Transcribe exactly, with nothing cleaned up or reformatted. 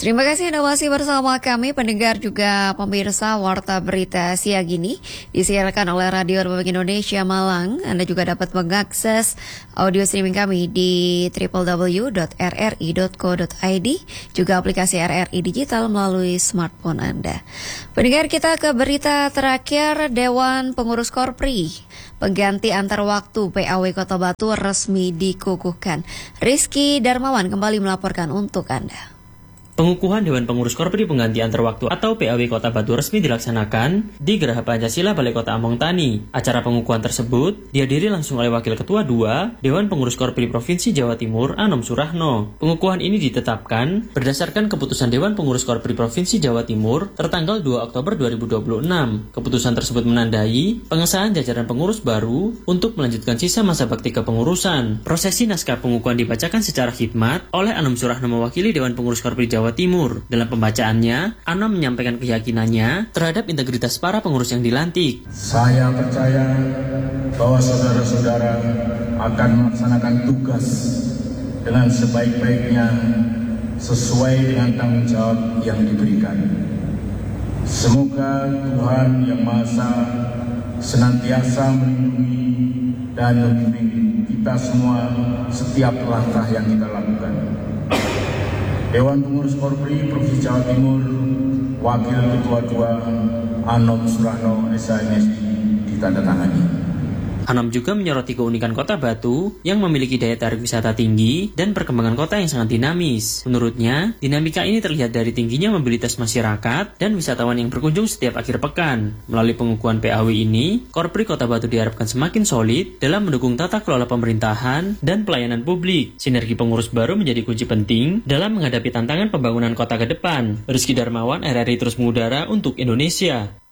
Terima kasih Anda masih bersama kami, pendengar juga pemirsa Warta Berita Siang ini disiarkan oleh Radio Republik Indonesia Malang. Anda juga dapat mengakses audio streaming kami di w w w dot r r i dot co dot i d, juga aplikasi R R I Digital melalui smartphone Anda. Pendengar, kita ke berita terakhir. Dewan Pengurus Korpri pengganti antar waktu P A W Kota Batu resmi dikukuhkan. Rizky Darmawan kembali melaporkan untuk Anda. Pengukuhan Dewan Pengurus Korpri pengganti antar waktu atau P A W Kota Batu resmi dilaksanakan di Geraha Pancasila Balai Kota Among Tani. Acara pengukuhan tersebut dihadiri langsung oleh Wakil Ketua dua Dewan Pengurus Korpri Provinsi Jawa Timur, Anom Surahno. Pengukuhan ini ditetapkan berdasarkan keputusan Dewan Pengurus Korpri Provinsi Jawa Timur tertanggal dua Oktober dua ribu dua puluh enam. Keputusan tersebut menandai pengesahan jajaran pengurus baru untuk melanjutkan sisa masa bakti kepengurusan. Prosesi naskah pengukuhan dibacakan secara khidmat oleh Anom Surahno mewakili Dewan Pengurus Korpri Jawa Jawa Timur. Dalam pembacaannya, Anom menyampaikan keyakinannya terhadap integritas para pengurus yang dilantik. Saya percaya bahwa saudara-saudara akan melaksanakan tugas dengan sebaik-baiknya sesuai dengan tanggung jawab yang diberikan. Semoga Tuhan Yang Maha Esa senantiasa melindungi dan membimbing kita semua setiap langkah yang kita lakukan. Dewan Pengurus Korpri Provinsi Jawa Timur, Wakil Ketua dua Anom Surahno S M S D ditandatangani. Anom juga menyoroti keunikan Kota Batu yang memiliki daya tarik wisata tinggi dan perkembangan kota yang sangat dinamis. Menurutnya, dinamika ini terlihat dari tingginya mobilitas masyarakat dan wisatawan yang berkunjung setiap akhir pekan. Melalui pengukuhan P A W ini, Korpri Kota Batu diharapkan semakin solid dalam mendukung tata kelola pemerintahan dan pelayanan publik. Sinergi pengurus baru menjadi kunci penting dalam menghadapi tantangan pembangunan kota ke depan. Rizky Darmawan, R R I terus mengudara untuk Indonesia.